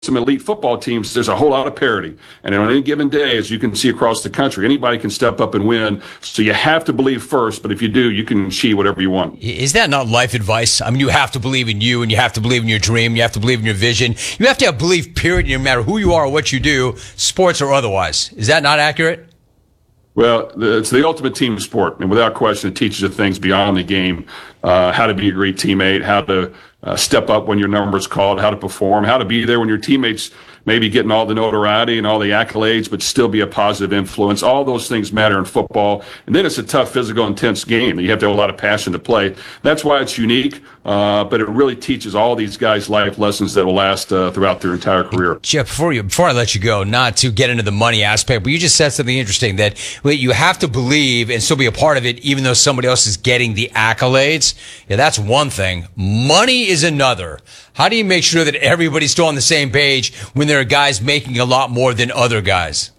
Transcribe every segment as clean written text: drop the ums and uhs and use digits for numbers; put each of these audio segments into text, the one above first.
some elite football teams, there's a whole lot of parity. And on any given day, as you can see across the country, anybody can step up and win. So you have to believe first, but if you do, you can achieve whatever you want. Is that not life advice? I mean, you have to believe in you, and you have to believe in your dream. You have to believe in your vision. You have to have belief, period, no matter who you are or what you do, sports or otherwise. Is that not accurate? Well, it's the ultimate team sport, and without question, it teaches you things beyond the game, how to be a great teammate, how to step up when your number's called, how to perform, how to be there when your teammates maybe getting all the notoriety and all the accolades, but still be a positive influence. All those things matter in football. And then it's a tough, physical, intense game. You have to have a lot of passion to play. That's why it's unique, but it really teaches all these guys life lessons that will last throughout their entire career. Jeff, before I let you go, not to get into the money aspect, but you just said something interesting, that you have to believe and still be a part of it, even though somebody else is getting the accolades. Yeah, that's one thing. Money is another. How do you make sure that everybody's still on the same page when there are guys making a lot more than other guys?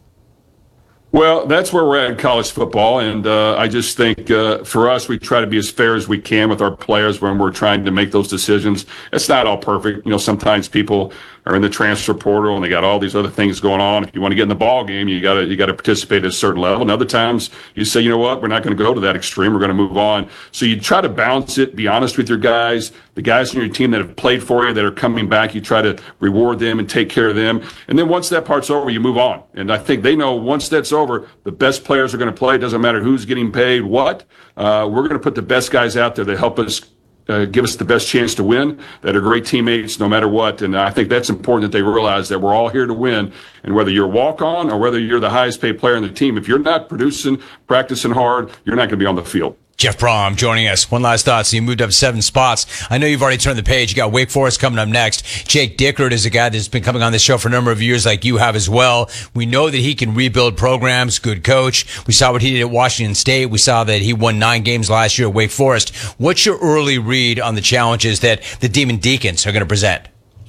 Well, that's where we're at in college football, and I just think for us, we try to be as fair as we can with our players when we're trying to make those decisions. It's not all perfect. Sometimes people are in the transfer portal and they got all these other things going on. If you want to get in the ball game, you got to participate at a certain level. And other times you say, you know what, we're not going to go to that extreme. We're going to move on. So you try to balance it, be honest with your guys, the guys in your team that have played for you, that are coming back. You try to reward them and take care of them. And then once that part's over, you move on. And I think they know once that's over, the best players are going to play. It doesn't matter who's getting paid what. We're going to put the best guys out there that help us give us the best chance to win, that are great teammates no matter what. And I think that's important that they realize that we're all here to win. And whether you're a walk-on or whether you're the highest paid player on the team, if you're not producing, practicing hard, you're not going to be on the field. Jeff Brohm joining us. One last thought. So you moved up 7 spots. I know you've already turned the page. You got Wake Forest coming up next. Jake Dickert is a guy that's been coming on this show for a number of years, like you have as well. We know that he can rebuild programs. Good coach. We saw what he did at Washington State. We saw that he won 9 games last year at Wake Forest. What's your early read on the challenges that the Demon Deacons are going to present?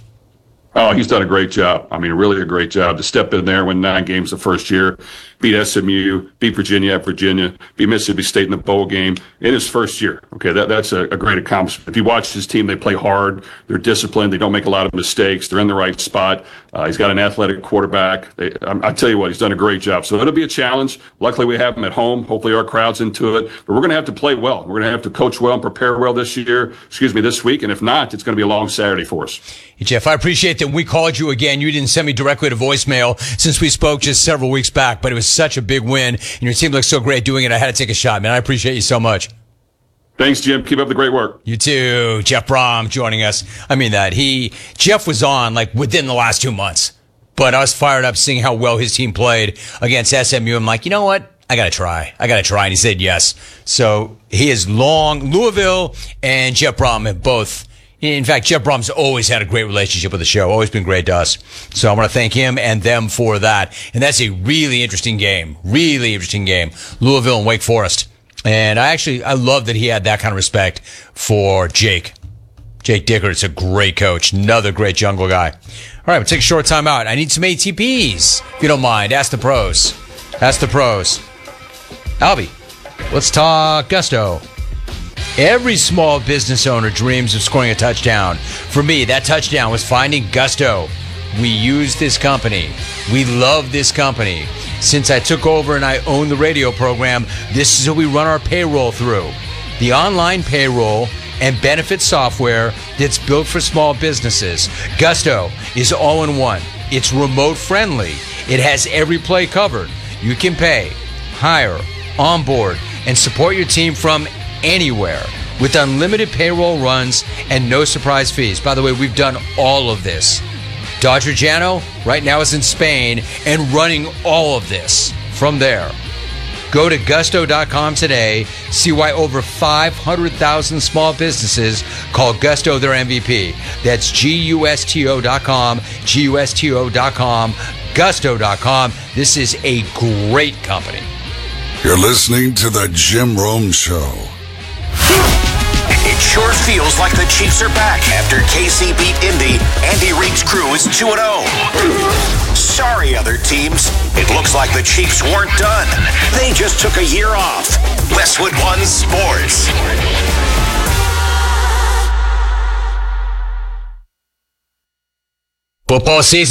Oh, he's done a great job. I mean, really a great job to step in there, win 9 games the first year, beat SMU, beat Virginia at Virginia, beat Mississippi State in the bowl game in his first year. Okay, that's a great accomplishment. If you watch his team, they play hard, they're disciplined, they don't make a lot of mistakes, they're in the right spot. He's got an athletic quarterback. I tell you what, he's done a great job. So it'll be a challenge. Luckily, we have him at home. Hopefully, our crowd's into it. But we're going to have to play well. We're going to have to coach well and prepare well this week. And if not, it's going to be a long Saturday for us. Hey, Jeff, I appreciate that we called you again. You didn't send me directly to voicemail since we spoke just several weeks back, but it was such a big win, and your team looks so great doing it. I had to take a shot, man. I appreciate you so much. Thanks, Jim. Keep up the great work. You too. Jeff Brohm joining us. I mean that. Jeff was on like within the last 2 months, but I was fired up seeing how well his team played against SMU. I'm like, you know what? I got to try. And he said yes. So he is long. Louisville and Jeff Brohm have both. In fact, Jeff Brom's always had a great relationship with the show, always been great to us. So I want to thank him and them for that. And that's a really interesting game. Louisville and Wake Forest. And I love that he had that kind of respect for Jake. Jake Dickert's a great coach. Another great jungle guy. All right, we'll take a short time out. I need some ATPs, if you don't mind. Ask the pros. Albie, let's talk Gusto. Every small business owner dreams of scoring a touchdown. For me, that touchdown was finding Gusto. We use this company. We love this company. Since I took over and I own the radio program, this is what we run our payroll through. The online payroll and benefit software that's built for small businesses. Gusto is all in one. It's remote friendly. It has every play covered. You can pay, hire, onboard, and support your team from anywhere with unlimited payroll runs and no surprise fees. By the way, we've done all of this. Dodger Jano right now is in Spain and running all of this from there. Go to gusto.com today. See why over 500,000 small businesses call Gusto their MVP. That's gusto.com, gusto.com, gusto.com. This is a great company. You're listening to The Jim Rome Show. It sure feels like the Chiefs are back after KC beat Indy. Andy Reid's crew is 2-0. Sorry, other teams. It looks like the Chiefs weren't done. They just took a year off. Westwood One Sports. Football season